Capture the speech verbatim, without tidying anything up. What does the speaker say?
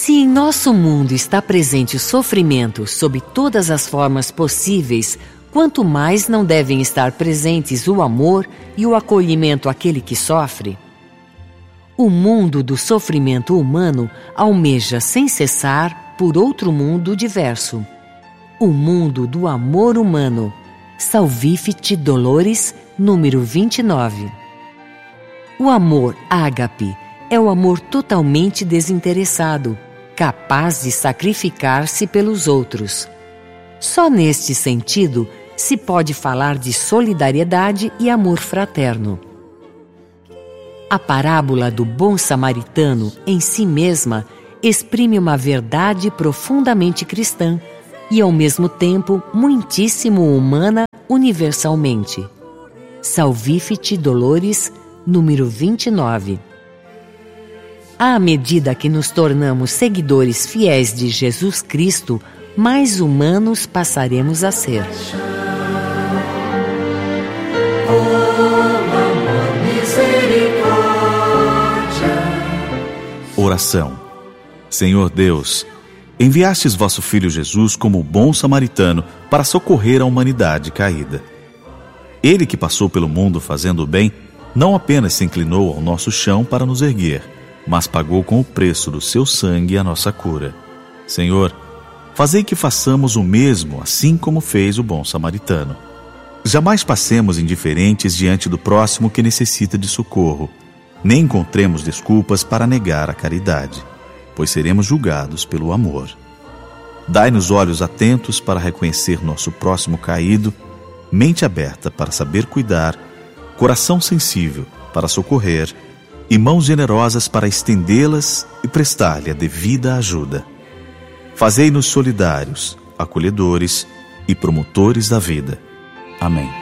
Se em nosso mundo está presente o sofrimento sob todas as formas possíveis, quanto mais não devem estar presentes o amor e o acolhimento àquele que sofre? O mundo do sofrimento humano almeja sem cessar por outro mundo diverso. O mundo do amor humano. Salvifici Doloris, número vinte e nove. O amor ágape é o amor totalmente desinteressado, capaz de sacrificar-se pelos outros. Só neste sentido se pode falar de solidariedade e amor fraterno. A parábola do bom samaritano, em si mesma, exprime uma verdade profundamente cristã e, ao mesmo tempo, muitíssimo humana universalmente. Salvifici Doloris, número vinte e nove. À medida que nos tornamos seguidores fiéis de Jesus Cristo, mais humanos passaremos a ser. Oração. Senhor Deus, enviastes vosso Filho Jesus como o bom samaritano para socorrer a humanidade caída. Ele que passou pelo mundo fazendo o bem, não apenas se inclinou ao nosso chão para nos erguer, mas pagou com o preço do seu sangue a nossa cura. Senhor, fazei que façamos o mesmo, assim como fez o bom samaritano. Jamais passemos indiferentes diante do próximo que necessita de socorro, nem encontremos desculpas para negar a caridade, pois seremos julgados pelo amor. Dai-nos olhos atentos para reconhecer nosso próximo caído, mente aberta para saber cuidar, coração sensível para socorrer e mãos generosas para estendê-las e prestar-lhe a devida ajuda. Fazei-nos solidários, acolhedores e promotores da vida. Amém.